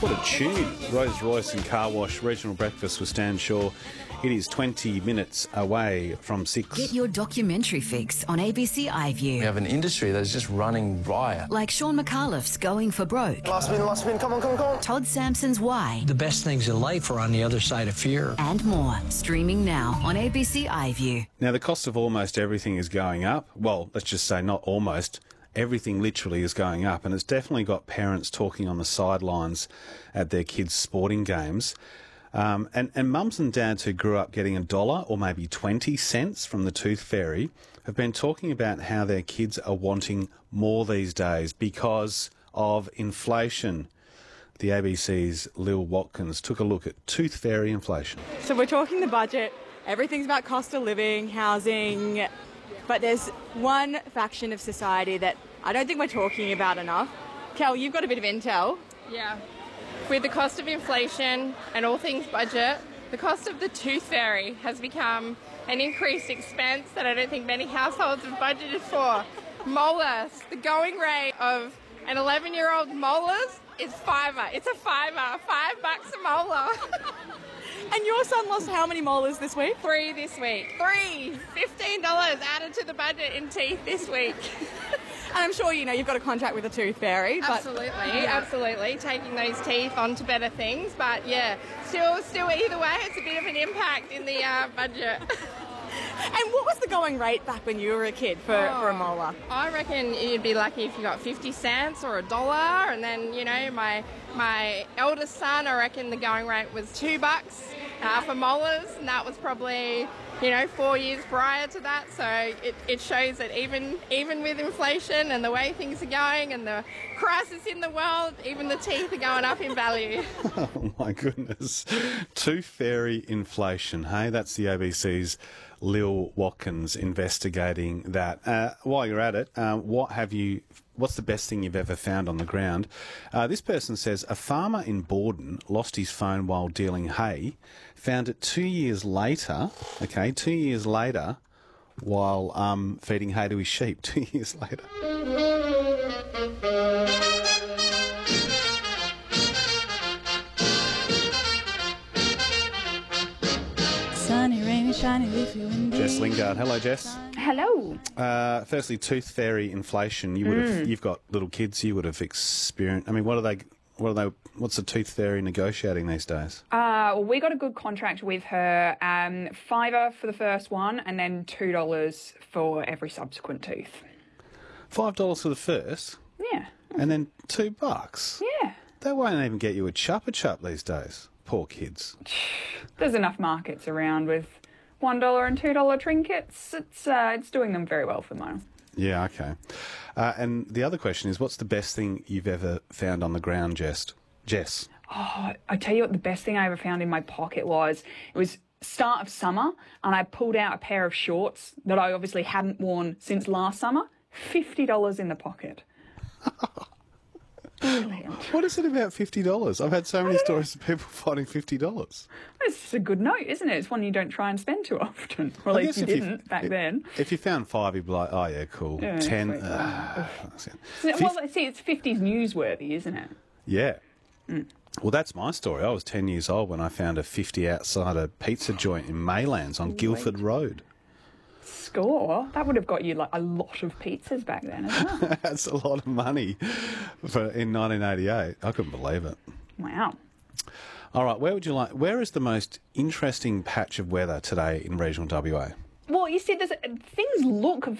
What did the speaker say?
What a tune. Rolls Royce and Car Wash Regional Breakfast with Stan Shaw. It is 20 minutes away from 6. Get your documentary fix on ABC iView. We have an industry that's just running riot. Like Sean McAuliffe's Going for Broke. Last spin, come on. Todd Sampson's Why. The best things in life are on the other side of fear. And more. Streaming now on ABC iView. Now, the cost of almost everything is going up. Well, let's just say not almost. Everything literally is going up, and it's definitely got parents talking on the sidelines at their kids' sporting games. And mums and dads who grew up getting $1 or maybe 20 cents from the Tooth Fairy have been talking about how their kids are wanting more these days because of inflation. The ABC's Lil Watkins took a look at Tooth Fairy inflation. So we're talking the budget. Everything's about cost of living, housing. But there's one faction of society that I don't think we're talking about enough. Kel, you've got a bit of intel. Yeah. With the cost of inflation and all things budget, the cost of the Tooth Fairy has become an increased expense that I don't think many households have budgeted for. Molars, the going rate of an 11-year-old molars is $5. It's a $5, $5 a molar. And your son lost how many molars this week? 3 this week. 3! $15 added to the budget in teeth this week. And I'm sure you know you've got a contract with the Tooth Fairy. But Absolutely. Taking those teeth onto better things. But yeah, still either way, it's a bit of an impact in the budget. And what was the going rate back when you were a kid for a molar? I reckon you'd be lucky if you got 50 cents or $1. And then, you know, my eldest son, I reckon the going rate was $2 for molars. And that was probably, 4 years prior to that. So it shows that even with inflation and the way things are going and the crisis in the world, even the teeth are going up in value. Oh, my goodness. Tooth Fairy inflation, hey? That's the ABC's Lil Watkins investigating that. While you're at it, what's the best thing you've ever found on the ground? This person says a farmer in Borden lost his phone while dealing hay, found it 2 years later, while feeding hay to his sheep 2 years later. Sunny, rainy, shiny, leafy, windy. Jess Lingard. Hello, Jess. Hello. Firstly, Tooth Fairy inflation. You've got little kids. You would have experienced. I mean, what's the Tooth Fairy negotiating these days? Well, we got a good contract with her. $5 for the first one, and then $2 for every subsequent tooth. $5 for the first. Yeah. And then $2. Yeah. They won't even get you a Chupa Chup these days. Poor kids. There's enough markets around with $1 and $2 trinkets. It's doing them very well for the moment. Yeah, okay. And the other question is, what's the best thing you've ever found on the ground, Jess? Oh, I tell you what, the best thing I ever found in my pocket was start of summer, and I pulled out a pair of shorts that I obviously hadn't worn since last summer. $50 in the pocket. Brilliant. What is it about $50? I've had so many stories of people finding $50. It's just a good note, isn't it? It's one you don't try and spend too often. Or at least you didn't back then. If you found 5, you'd be like, oh, yeah, cool. Yeah, 10. Well, see, it's 50s newsworthy, isn't it? Yeah. Well, that's my story. I was 10 years old when I found a 50 outside a pizza joint in Maylands on Guildford Road. Score. That would have got you like a lot of pizzas back then as well. That's a lot of money in 1988. I couldn't believe it. Wow. All right, where is the most interesting patch of weather today in regional WA? Well, you see, things look